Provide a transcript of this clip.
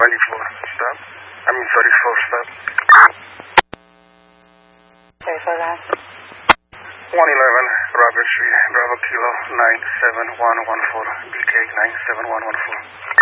stop. I mean, 34, stop. 34, guys. 111 Robert Street, Bravo Kilo 97114, BK 97114.